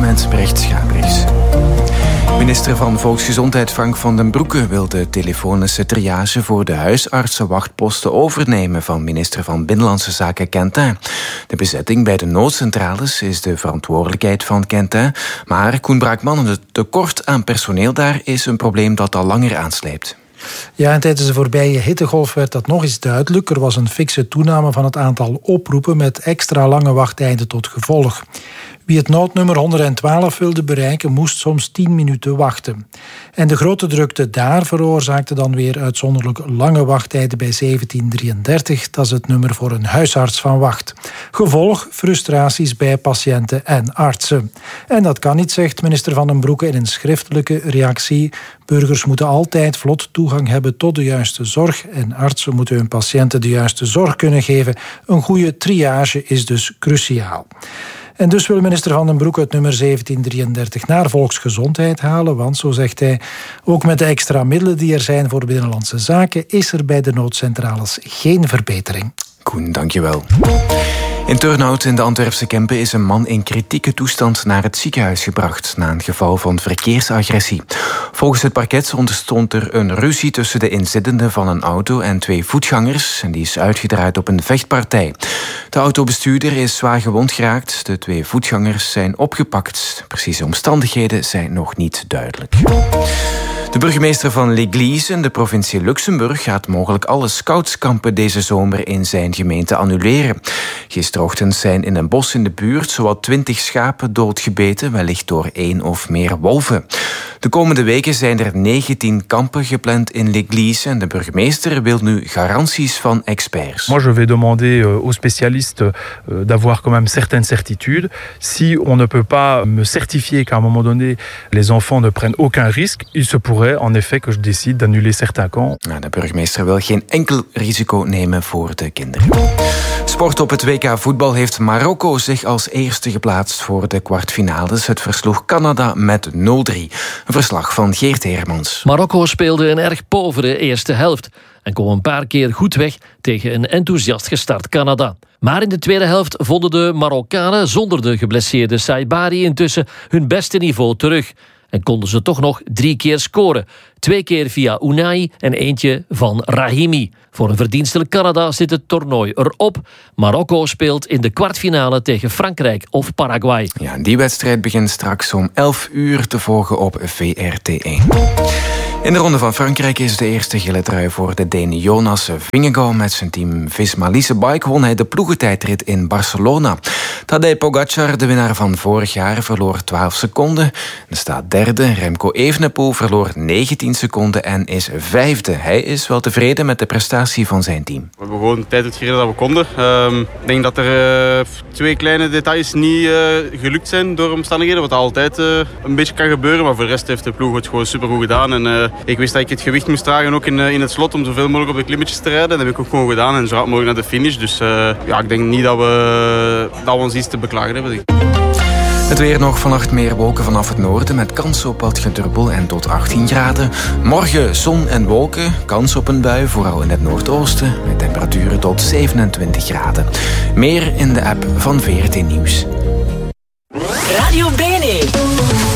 met Brecht Schaaprijs. Minister van Volksgezondheid Frank van den Broeke wil de telefonische triage voor de huisartsenwachtposten overnemen van minister van Binnenlandse Zaken Quentin. De bezetting bij de noodcentrales is de verantwoordelijkheid van Quentin, maar Koen Braakman, het tekort aan personeel daar is een probleem dat al langer aanslijpt. Ja, en tijdens de voorbije hittegolf werd dat nog eens duidelijk. Er was een fikse toename van het aantal oproepen met extra lange wachttijden tot gevolg. Wie het noodnummer 112 wilde bereiken, moest soms 10 minuten wachten. En de grote drukte daar veroorzaakte dan weer uitzonderlijk lange wachttijden bij 1733. Dat is het nummer voor een huisarts van wacht. Gevolg, frustraties bij patiënten en artsen. En dat kan niet, zegt minister Van den Broeke in een schriftelijke reactie. Burgers moeten altijd vlot toegang hebben tot de juiste zorg en artsen moeten hun patiënten de juiste zorg kunnen geven. Een goede triage is dus cruciaal. En dus wil minister Van den Broeke het nummer 1733 naar volksgezondheid halen, want, zo zegt hij, ook met de extra middelen die er zijn voor Binnenlandse Zaken is er bij de noodcentrales geen verbetering. Koen, dankjewel. In Turnhout in de Antwerpse Kempen is een man in kritieke toestand naar het ziekenhuis gebracht na een geval van verkeersagressie. Volgens het parket ontstond er een ruzie tussen de inzittenden van een auto en 2 voetgangers en die is uitgedraaid op een vechtpartij. De autobestuurder is zwaar gewond geraakt, de 2 voetgangers zijn opgepakt. Precieze omstandigheden zijn nog niet duidelijk. De burgemeester van L'Église in de provincie Luxemburg gaat mogelijk alle scoutskampen deze zomer in zijn gemeente annuleren. Gisterochtend zijn in een bos in de buurt zowat 20 schapen doodgebeten, wellicht door 1 of meer wolven. De komende weken zijn er 19 kampen gepland in L'Église en de burgemeester wil nu garanties van experts. Moi, je vais demander aux spécialistes d'avoir quand même certaines certitudes. Si on ne peut pas me certifier qu'à un moment donné les enfants ne prennent aucun risque, il se pourrait en effet que je décide d'annuler certains camps. De burgemeester wil geen enkel risico nemen voor de kinderen. Sport op het WK voetbal heeft Marokko zich als eerste geplaatst voor de kwartfinales. Het versloeg Canada met 0-3. Een verslag van Geert Heermans. Marokko speelde een erg povere eerste helft en kwam een paar keer goed weg tegen een enthousiast gestart Canada. Maar in de tweede helft vonden de Marokkanen zonder de geblesseerde Saibari intussen hun beste niveau terug. En konden ze toch nog 3 keer scoren. 2 keer via Unai en eentje van Rahimi. Voor een verdienstelijk Canada zit het toernooi erop. Marokko speelt in de kwartfinale tegen Frankrijk of Paraguay. Ja, die wedstrijd begint straks om 11 uur te volgen op VRT1. In de Ronde van Frankrijk is de eerste gele trui voor de Deen Jonas Vingegaard. Met zijn team Visma Leasebike won hij de ploegentijdrit in Barcelona. Tadej Pogacar, de winnaar van vorig jaar, verloor 12 seconden. Er staat derde. Remco Evenepoel verloor 19 seconden en is vijfde. Hij is wel tevreden met de prestatie van zijn team. We hebben gewoon de tijd gereden dat we konden. Ik denk dat er 2 kleine details niet gelukt zijn door omstandigheden. Wat altijd een beetje kan gebeuren. Maar voor de rest heeft de ploeg het gewoon supergoed gedaan. En ik wist dat ik het gewicht moest dragen ook in het slot om zoveel mogelijk op de klimmetjes te rijden. Dat heb ik ook gewoon gedaan en zo hard mogelijk naar de finish. Dus ik denk niet dat we ons iets te beklagen hebben. Het weer nog, vannacht meer wolken vanaf het noorden met kans op wat gedruppel en tot 18 graden. Morgen zon en wolken, kans op een bui, vooral in het noordoosten, met temperaturen tot 27 graden. Meer in de app van VRT Nieuws. Radio BNR.